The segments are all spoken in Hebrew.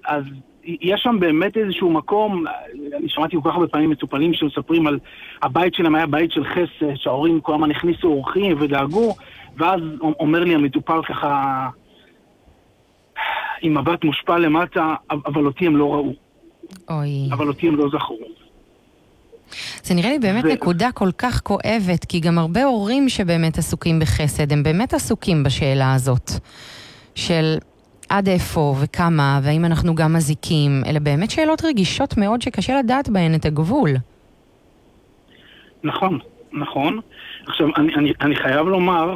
אז יש שם באמת איזשהו מקום, אני שמעתי כל כך הרבה פעמים מטופלים שמספרים על הבית שלהם היה בית של חסד, שההורים כל הזמן הכניסו אורחים ודאגו, ואז אומר לי המטופל ככה, עם מבט מושפע למטה, אבל אותי הם לא ראו. אוי. אבל אותי הם לא זכרו. זה נראה לי באמת נקודה כל כך כואבת, כי גם הרבה הורים שבאמת עסוקים בחסד, הם באמת עסוקים בשאלה הזאת, של עד איפה וכמה, והאם אנחנו גם מזיקים, אלה באמת שאלות רגישות מאוד שקשה לדעת בהן את הגבול. נכון, נכון. עכשיו, אני חייב לומר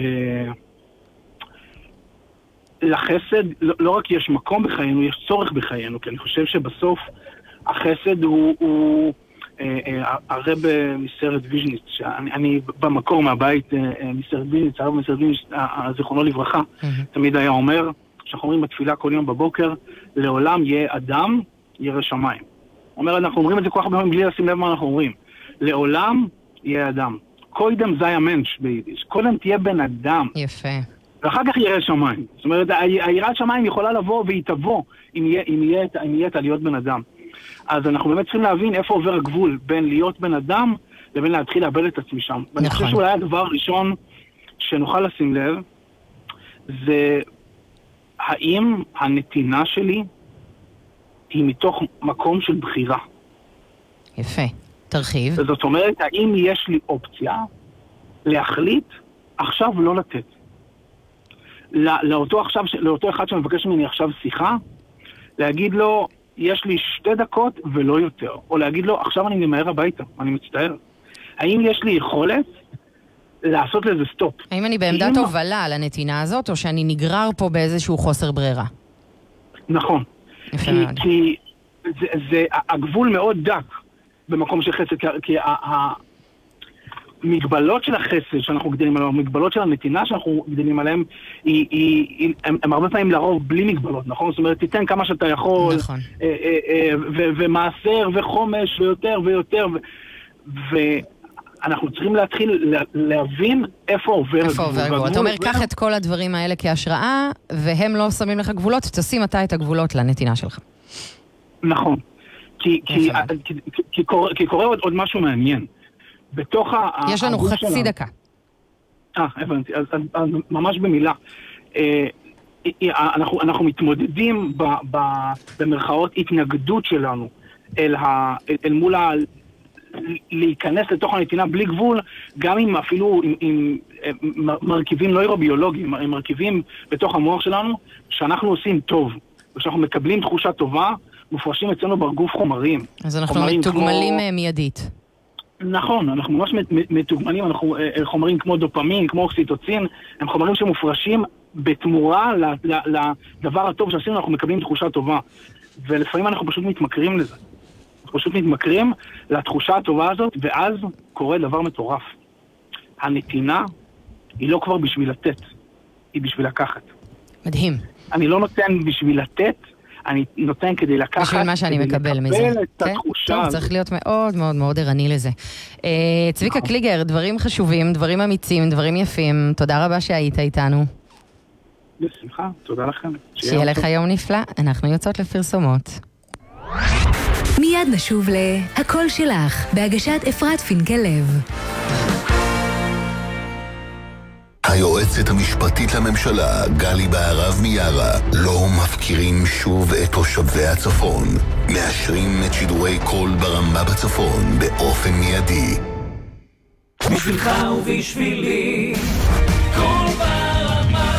לחסד לא רק יש מקום בחיינו, יש צורך בחיינו, כי אני חושב שבסוף החסד הוא הרב מסרט ויז'ניץ, שאני במקור מהבית מסרט ויז'ניץ, הרב מסרט ויז'ניץ, זיכרונו לברכה, תמיד היה אומר, שאנחנו אומרים בתפילה כל יום בבוקר, לעולם יהיה אדם, ירא שמיים. אומר, אנחנו אומרים את זה כל כך הרבה בלי לשים לב מה אנחנו אומרים. לעולם יהיה אדם. קודם זי המנש ביידיש. קודם תהיה בן אדם. יפה. ואחר כך ירא שמיים. זאת אומרת, היראת שמיים יכולה לבוא והיא תבוא אם יהיה את להיות בן אדם. אז אנחנו באמת צריכים להבין איפה עובר הגבול בין להיות בן אדם לבין להתחיל לאבד את עצמי שם. ואני חושב שאולי הדבר הראשון שנוכל לשים לב זה האם הנתינה שלי היא מתוך מקום של בחירה. יפה, תרחיב. זאת אומרת, האם יש לי אופציה להחליט עכשיו לא לתת. לאותו אחד שמבקש ממני עכשיו שיחה, להגיד לו, יש לי 2 דקות ולא יותר. או להגיד לו, עכשיו אני ממהר הביתה, אני מצטער. האם יש לי יכולת לעשות לזה סטופ? האם אני בעמדת הובלה על הנתינה הזאת, או שאני נגרר פה באיזשהו חוסר ברירה? נכון. כי זה הגבול מאוד דק במקום של חסד, כי המגבלות של החסד שאנחנו גדלים עליהם, המגבלות של הנתינה שאנחנו גדלים עליהם, הם הרבה פעמים לרוב בלי מגבלות, נכון? זאת אומרת, תיתן כמה שאתה יכול, נכון. ומעשר וחומש ויותר ויותר, אנחנו צריכים להתחיל להבין איפה עובר הגבול. אתה אומר, קח את כל הדברים האלה כהשראה, והם לא שמים לך גבולות, תשים אתה את הגבולות לנתינה שלך. נכון. כי קורה עוד משהו מעניין. יש לנו חצי דקה. הבנתי. אז ממש במילה. אנחנו מתמודדים במרכאות התנגדות שלנו אל מול להיכנס לתוך הנתינה בלי גבול, גם אם אפילו עם מרכיבים נוירוביולוגיים, עם מרכיבים בתוך המוח שלנו, שאנחנו עושים טוב, ושאנחנו מקבלים תחושה טובה, מופרשים אצלנו בגוף חומרים. אז אנחנו מתוגמלים מיידית. נכון, אנחנו ממש מתוגמלים, חומרים כמו דופמין, כמו אוקסיטוצין, הם חומרים שמופרשים בתמורה לדבר הטוב שעשינו, אנחנו מקבלים תחושה טובה. ולפעמים אנחנו פשוט מתמכרים לזה. פשוט מתמכרים לתחושה הטובה הזאת, ואז קורה דבר מטורף. הנתינה היא לא כבר בשביל לתת, היא בשביל לקחת. מדהים. אני לא נותן בשביל לתת, אני נותן כדי לקחת, בשביל מה שאני מקבל מזה. לקבל את התחושה הזאת. צריך להיות מאוד מאוד מאוד ערני לזה. צביקה קליגר, דברים חשובים, דברים אמיצים, דברים יפים. תודה רבה שהיית איתנו. בשמחה, תודה לכם. שיהיה לך יום נפלא, אנחנו יוצאות לפרסומות. מיד נשוב להקול שלך, בהגשת אפרת פינקלב. היועצת המשפטית לממשלה, גלי בהרב מיארה, לא מפקירים שוב את תושבי הצפון. מאשרים את שידורי קול ברמה בצפון באופן מיידי. בשבילך ובשבילי, קול ברמה.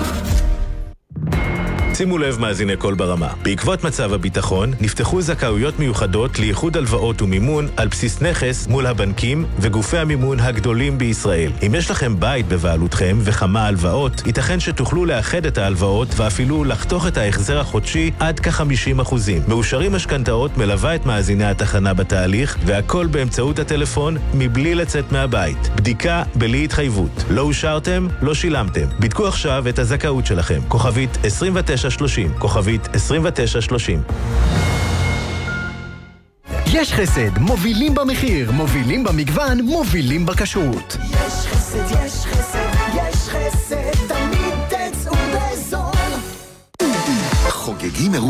שימו לב מאזיני קול ברמה. בעקבות מצב הביטחון, נפתחו זכאויות מיוחדות לייחוד הלוואות ומימון על בסיס נכס מול הבנקים וגופי המימון הגדולים בישראל. אם יש לכם בית בבעלותכם וכמה הלוואות, ייתכן שתוכלו לאחד את ההלוואות ואפילו לחתוך את ההחזר החודשי עד כ-50%. מאושרים משכנתאות מלווה את מאזיני התחנה בתהליך, והכל באמצעות הטלפון מבלי לצאת מהבית. בדיקה בלי התחייבות. לא אושרתם, לא שילמתם. בדקו עכשיו את הזכאות שלכם. כוכבית 2930, כוכבית 2930. יש חסד, מובילים במחיר, מובילים במגוון, מובילים בכשרות. יש חסד, יש חסד, יש חסד, תמיד תצאו בזול. חוגגים